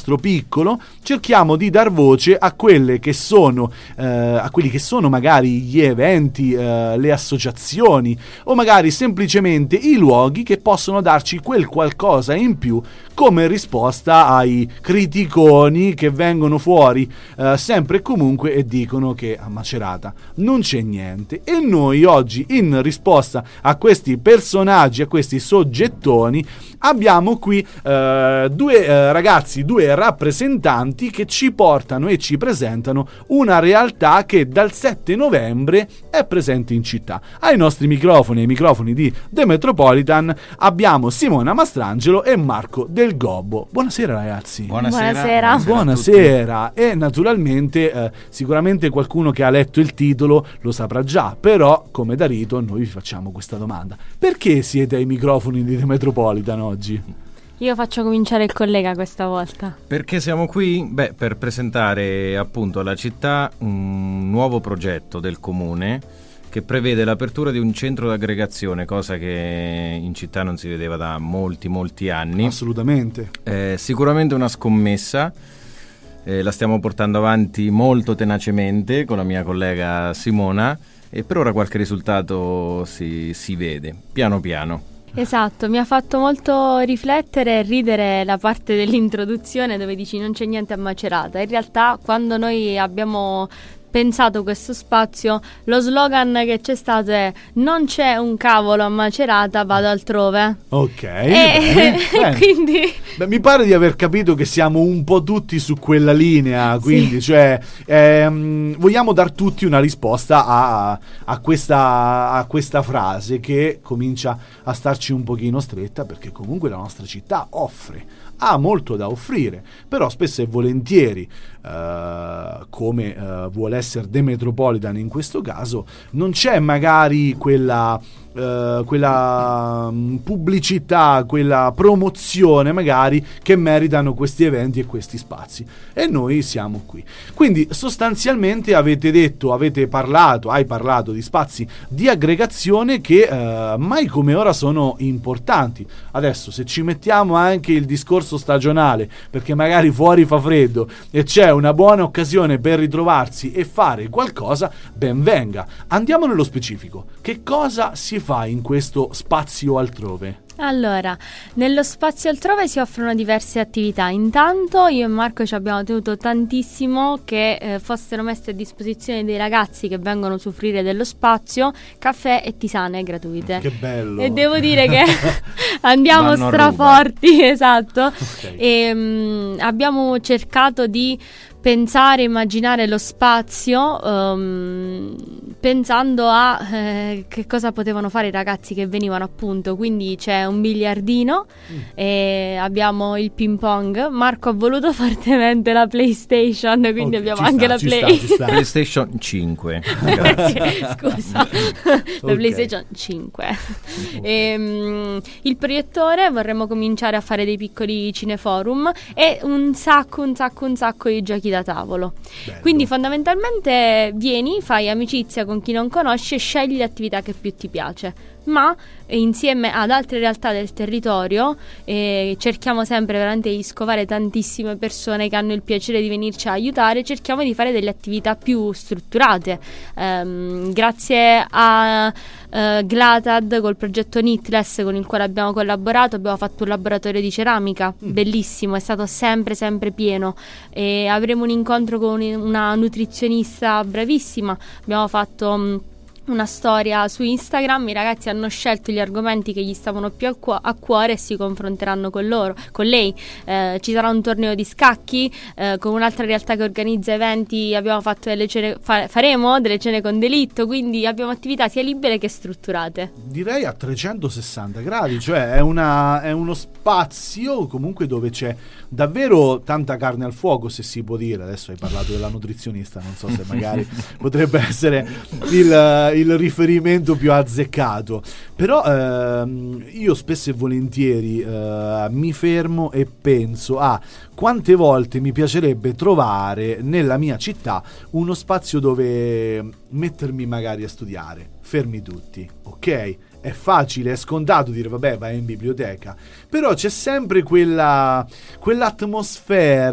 nostro piccolo, cerchiamo di dar voce a quelle che sono a quelli che sono magari gli eventi, le associazioni o magari semplicemente i luoghi che possono darci quel qualcosa in più come risposta ai criticoni che vengono fuori sempre e comunque e dicono che a Macerata non c'è niente. E noi oggi, in risposta a questi personaggi, a questi soggettoni, abbiamo qui due ragazzi, due rappresentanti che ci portano e ci presentano una realtà che dal 7 novembre è presente in città. Ai nostri microfoni, ai microfoni di The Metropolitan, abbiamo Simona Mastrangelo e Marco Del Gobbo. Buonasera ragazzi. Buonasera. E naturalmente sicuramente qualcuno che ha letto il titolo lo saprà già, però come da rito noi vi facciamo questa domanda: perché siete ai microfoni di The Metropolitan oggi? Io faccio cominciare il collega questa volta. Perché siamo qui? Per presentare appunto alla città un nuovo progetto del comune che prevede l'apertura di un centro d'aggregazione, cosa che in città non si vedeva da molti anni. Assolutamente. Sicuramente una scommessa, la stiamo portando avanti molto tenacemente con la mia collega Simona e per ora qualche risultato si vede, piano piano. Esatto, mi ha fatto molto riflettere e ridere la parte dell'introduzione dove dici non c'è niente a Macerata. In realtà quando noi abbiamo pensato questo spazio, lo slogan che c'è stato è: non c'è un cavolo a Macerata, vado altrove. Ok, bene. Quindi mi pare di aver capito che siamo un po' tutti su quella linea, quindi sì. Cioè vogliamo dar tutti una risposta a questa frase che comincia a starci un pochino stretta, perché comunque la nostra città ha molto da offrire, però spesso e volentieri come vuole essere The Metropolitan in questo caso, non c'è magari quella pubblicità, quella promozione magari che meritano questi eventi e questi spazi, e noi siamo qui. Quindi sostanzialmente hai parlato di spazi di aggregazione che mai come ora sono importanti. Adesso se ci mettiamo anche il discorso stagionale, perché magari fuori fa freddo e c'è una buona occasione per ritrovarsi e fare qualcosa, ben venga. Andiamo nello specifico. Che cosa si fa in questo spazio altrove? Allora, nello spazio altrove si offrono diverse attività. Intanto io e Marco ci abbiamo tenuto tantissimo che fossero messe a disposizione dei ragazzi che vengono a usufruire dello spazio caffè e tisane gratuite. Che bello! E devo dire che andiamo straforti, esatto. Okay. E abbiamo cercato di pensare, immaginare lo spazio pensando a che cosa potevano fare i ragazzi che venivano, appunto. Quindi c'è un biliardino e abbiamo il ping pong. Marco ha voluto fortemente la PlayStation, quindi abbiamo anche la PlayStation 5. Scusa, la PlayStation 5. Il proiettore, vorremmo cominciare a fare dei piccoli cineforum e un sacco di giochi da tavolo. Bello. Quindi fondamentalmente vieni, fai amicizia con chi non conosci e scegli l'attività che più ti piace, ma insieme ad altre realtà del territorio cerchiamo sempre veramente di scovare tantissime persone che hanno il piacere di venirci a aiutare. Cerchiamo di fare delle attività più strutturate, grazie a Glatad col progetto Nitless con il quale abbiamo collaborato. Abbiamo fatto un laboratorio di ceramica bellissimo, è stato sempre pieno, e avremo un incontro con una nutrizionista bravissima. Abbiamo fatto una storia su Instagram, i ragazzi hanno scelto gli argomenti che gli stavano più a cuore e si confronteranno con lei. Ci sarà un torneo di scacchi con un'altra realtà che organizza eventi. Abbiamo fatto faremo delle cene con delitto, quindi abbiamo attività sia libere che strutturate. Direi a 360 gradi, cioè è uno spazio comunque dove c'è davvero tanta carne al fuoco, se si può dire. Adesso hai parlato della nutrizionista, non so se magari potrebbe essere il riferimento più azzeccato, però io spesso e volentieri mi fermo e penso a quante volte mi piacerebbe trovare nella mia città uno spazio dove mettermi magari a studiare, fermi tutti, ok? È facile, è scontato dire vabbè vai in biblioteca, però c'è sempre quell'atmosfera